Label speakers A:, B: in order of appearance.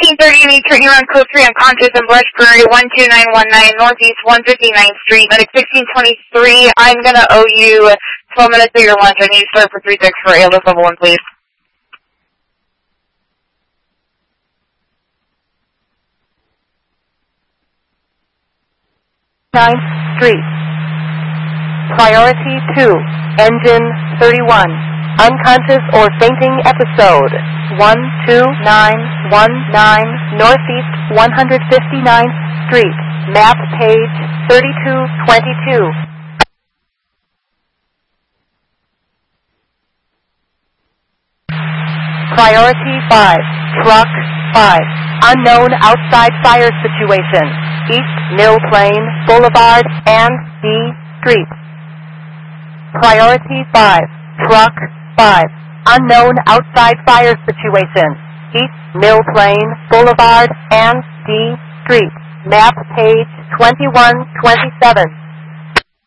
A: 1530 and turn around code 3 unconscious in Blush Prairie, 12919 Northeast 159th Street, medic 1623. I'm going to owe you 12 minutes of your lunch. I need to start for 3-6 for ALS level 1, please.
B: Street. Priority 2, engine 31. Unconscious or fainting episode. 12919 Northeast 159th Street. Map page 3222. Priority 5, truck 5. Unknown outside fire situation. East Mill Plain Boulevard and D Street. Priority 5, truck 5. Unknown outside fire situation. East Mill Plain Boulevard and D Street. Map page 2127.